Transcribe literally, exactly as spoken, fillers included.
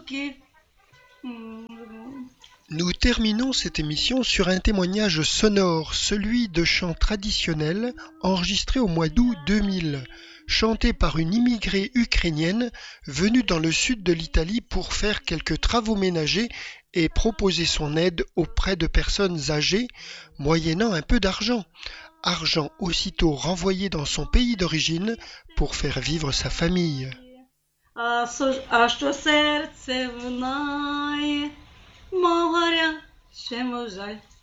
Nous terminons cette émission sur un témoignage sonore, celui de chants traditionnels enregistrés au mois d'août deux mille, chanté par une immigrée ukrainienne venue dans le sud de l'Italie pour faire quelques travaux ménagers et proposer son aide auprès de personnes âgées, moyennant un peu d'argent. Argent aussitôt renvoyé dans son pays d'origine pour faire vivre sa famille. А, со- а що серце в най, мого горя ще жаль.